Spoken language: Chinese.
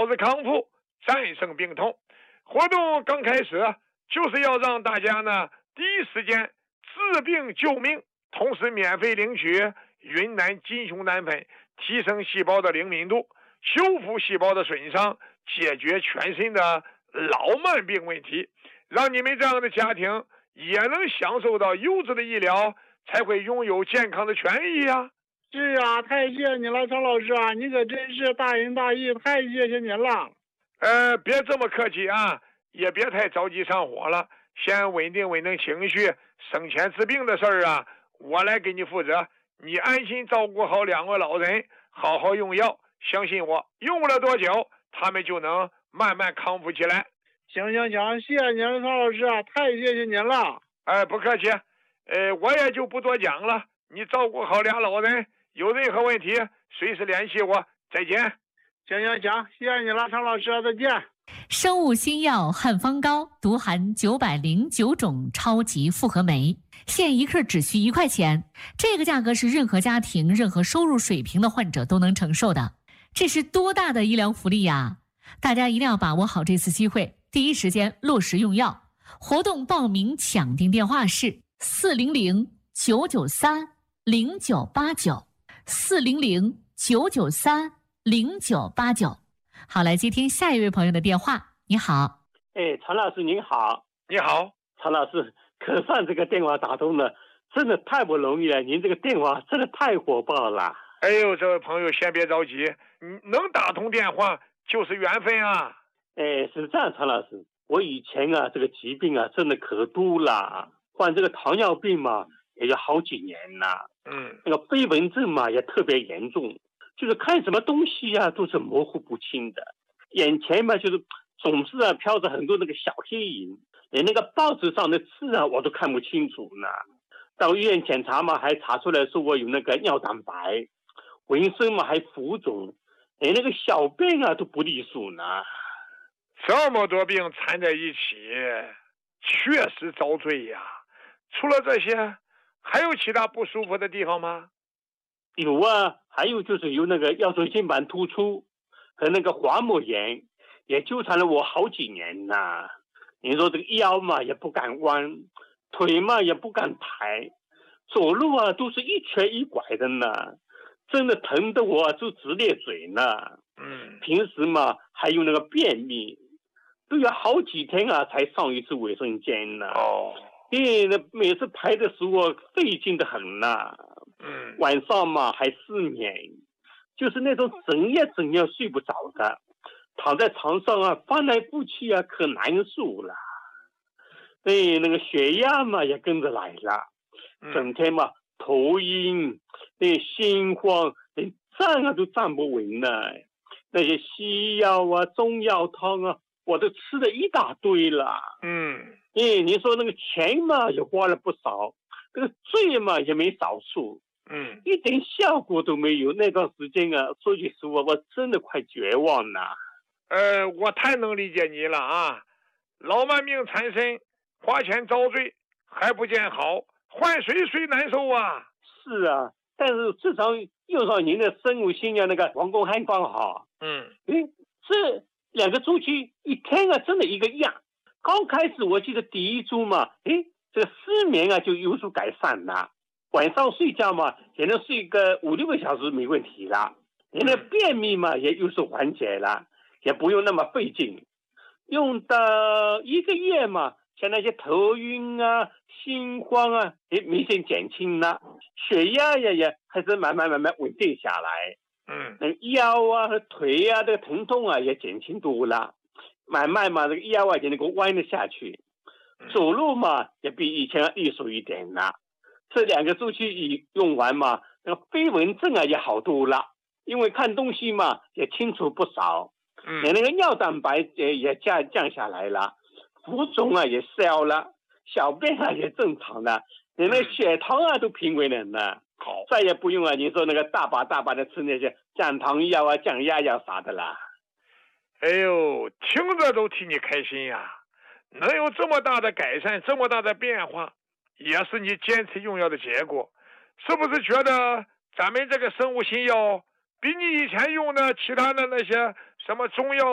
早日康复，战胜病痛。活动刚开始，就是要让大家呢第一时间治病救命，同时免费领取云南金熊胆粉，提升细胞的灵敏度，修复细胞的损伤，解决全身的老慢病问题，让你们这样的家庭也能享受到优质的医疗，才会拥有健康的权益呀。 是啊，太谢谢你了，常老师啊，你可真是大仁大义，太谢谢您了。 别这么客气啊，也别太着急上火了，先稳定稳定情绪，省钱治病的事儿啊，我来给你负责。你安心照顾好两位老人，好好用药，相信我，用不了多久，他们就能慢慢康复起来。 行，谢谢您了，常老师啊，太谢谢您了。 不客气，我也就不多讲了，你照顾好俩老人，有任何问题随时联系我，再见。 行，谢谢你了，常老师，再见。 生物新药汉方膏独含909种超级复合酶，现1克只需1块钱，这个价格是任何家庭、任何收入水平的患者都能承受的，这是多大的医疗福利呀！大家一定要把握好这次机会，第一时间落实用药。活动报名抢订电话是400-993-0989，400-993-0989。好，来接听下一位朋友的电话。你好， 常老师您好。 你好， 常老师，可算这个电话打通了，真的太不容易了，您这个电话真的太火爆了。 哎呦，这位朋友先别着急，能打通电话就是缘分啊。 是这样，常老师，我以前啊这个疾病啊真的可多了，患这个糖尿病嘛也有好几年了，那个飞蚊症嘛也特别严重，就是看什么东西啊都是模糊不清的，眼前嘛就是总是飘着很多那个小黑影，连那个报纸上的字啊我都看不清楚呢。到医院检查嘛还查出来说我有那个尿蛋白，浑身嘛还浮肿，连那个小便啊都不利索呢。 这么多病缠在一起，确实遭罪呀。除了这些，还有其他不舒服的地方吗？ 有啊，还有就是有那个腰椎间盘突出和那个滑膜炎，也纠缠了我好几年呐。你说这个腰嘛也不敢弯，腿嘛也不敢抬，走路啊都是一瘸一拐的呢，真的疼得我就直咧嘴呢。平时嘛还有那个便秘，都要好几天啊才上一次卫生间呢。那每次排的时候费劲的很呐。晚上嘛还失眠，就是那种整夜睡不着的，躺在床上啊翻来覆去啊可难受了。那个血压嘛也跟着来了，整天嘛头晕，心慌，连站啊都站不稳了。那些西药啊中药汤啊我都吃了一大堆了。你说那个钱嘛也花了不少，这个罪嘛也没少受，一点效果都没有。那段时间啊说句实话我真的快绝望了。 我太能理解你了啊，老慢病缠身，花钱遭罪还不见好，换谁难受啊。 是啊，但是至少用上您的生物新药那个黄宫汉方好。这两个周期一天啊真的一个样。刚开始我记得第一周嘛，这个失眠啊就有所改善了，晚上睡觉嘛也能睡个5-6个小时没问题了，连那便秘嘛也有所缓解了，也不用那么费劲。用到1个月嘛，像那些头晕啊心慌啊也明显减轻了，血压也还是慢慢稳定下来。那个腰啊和腿啊这个疼痛啊也减轻多了，慢慢嘛这个腰啊也能够弯得下去，走路嘛也比以前利索一点了。这2个周期用完嘛，那个飞蚊症啊也好多了，因为看东西嘛也清楚不少，连那个尿蛋白也降下来了，浮肿啊也消了，小便啊也正常了，连那个血糖啊都平稳了呢。好，再也不用啊你说那个大把的吃那些降糖药啊降压药啥的啦。 哎呦，听着都替你开心呀，能有这么大的改善，这么大的变化，也是你坚持用药的结果。是不是觉得咱们这个生物新药比你以前用的其他的那些什么中药